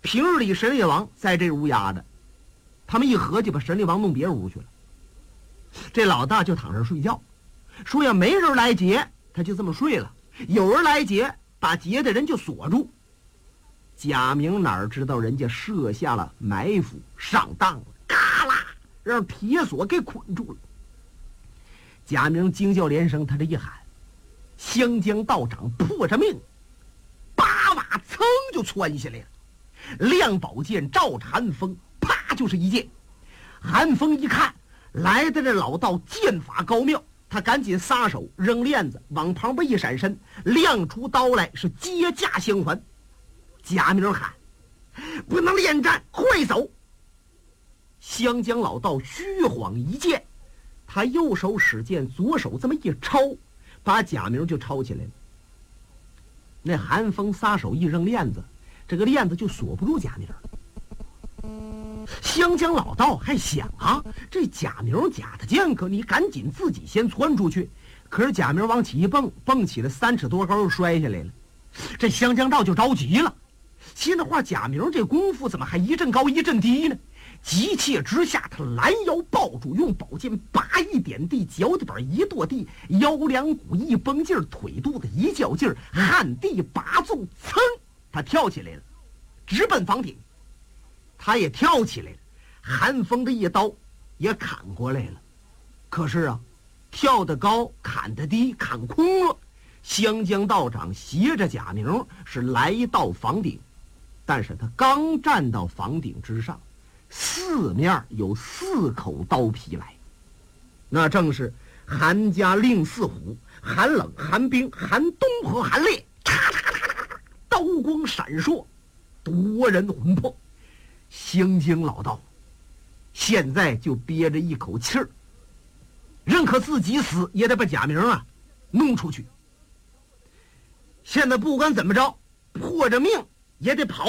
平日里神力王在这屋压着，他们一合计把神力王弄别屋去了。这老大就躺这睡觉，说要没人来劫，他就这么睡了；有人来劫，把劫的人就锁住。贾明哪知道人家设下了埋伏，上当了，嘎啦，让铁锁给捆住了。贾明惊叫连声，他这一喊，湘江道长破着命，八瓦噌就窜下来了，亮宝剑照着韩风，啪就是一剑。韩风一看来的这老道剑法高妙，他赶紧撒手扔链子，往旁边一闪身，亮出刀来，是接驾相还。贾明喊：不能恋战，快走！湘江老道虚晃一剑，他右手使剑，左手这么一抄，把贾明就抄起来了。那韩风撒手一扔链子，这个链子就锁不住贾明。湘江老道还想啊，这贾明假的剑客，你赶紧自己先窜出去。可是贾明往起一蹦，蹦起了3尺多高，又摔下来了。这湘江道就着急了，心里话，贾明这功夫怎么还一阵高一阵低呢？急切之下，他拦腰抱住，用宝剑拔一点地，脚底板一跺地，腰梁骨一绷劲儿，腿肚子一较劲儿，旱地拔纵，噌，他跳起来了，直奔房顶。他也跳起来了，韩风的一刀也砍过来了。可是啊，跳得高，砍得低，砍空了。湘江道长携着贾明是来到房顶，但是他刚站到房顶之上，四面有4口刀劈来，那正是韩家令四虎、韩冷、韩冰、韩东和韩烈，刀光闪烁，夺人魂魄。湘江老道现在就憋着一口气儿，认可自己死也得把贾明啊弄出去。现在不管怎么着，破着命也得跑。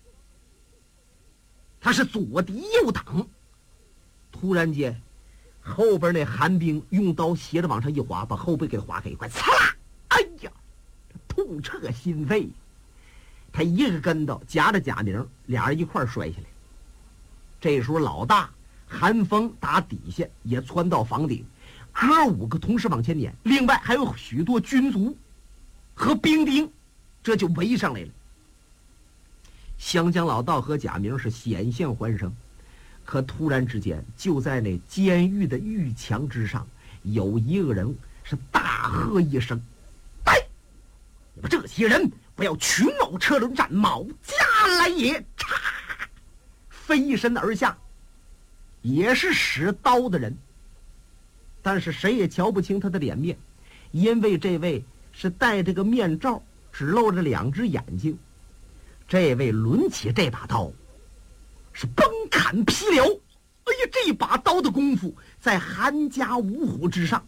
他是左敌右挡，突然间后边那韩冰用刀斜着往上一划，把后背给划开一块，擦啦！哎呀，痛彻心扉。他一个跟头夹着贾明，俩人一块摔下来。这时候老大韩风打底下也窜到房顶，哥5个同时往前撵，另外还有许多军卒和兵丁，这就围上来了。湘江老道和贾明是险象环生，可突然之间，就在那监狱的狱墙之上，有一个人是大喝一声：“哎，你们这些人不要群殴车轮战，毛家来也！”嚓，飞身而下，也是使刀的人，但是谁也瞧不清他的脸面，因为这位是戴着个面罩，只露着2只眼睛。这位抡起这把刀是崩砍劈辽，哎呀，这把刀的功夫在韩家五虎之上。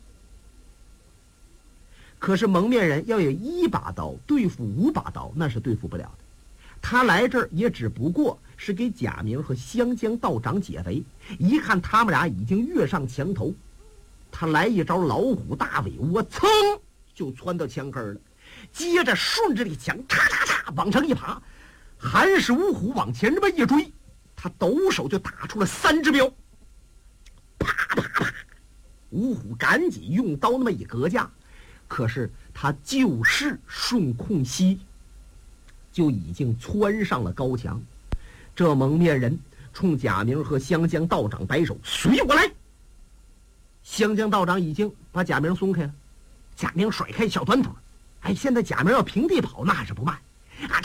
可是蒙面人要有1把刀对付5把刀，那是对付不了的。他来这儿也只不过是给贾明和湘江道长解围，一看他们俩已经跃上墙头，他来一招老虎大尾窝，噌就窜到墙根了，接着顺着这墙嚓嚓嚓往上一爬，韩氏五虎往前这么一追，他抖手就打出了3只镖，啪啪啪，五虎赶紧用刀那么一格架，可是他就是顺空隙，就已经窜上了高墙。这蒙面人冲贾明和湘江道长摆手：“随我来！”湘江道长已经把贾明松开了，贾明甩开小短腿，哎，现在贾明要平地跑，那还是不慢啊！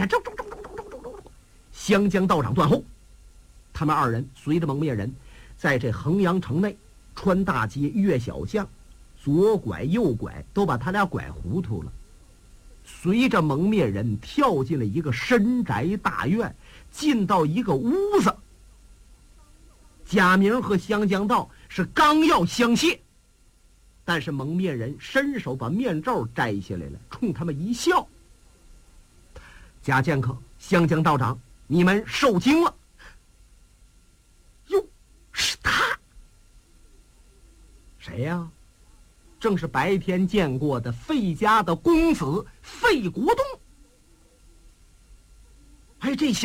湘江道长断后，他们2人随着蒙面人在这衡阳城内穿大街越小巷，左拐右拐，都把他俩拐糊涂了。随着蒙面人跳进了一个深宅大院，进到一个屋子，贾明和湘江道是刚要相谢，但是蒙面人伸手把面罩摘下来了，冲他们一笑：“贾剑客、湘江道长，你们受惊了。”哟，是他？谁呀？正是白天见过的费家的公子费国栋。哎，这小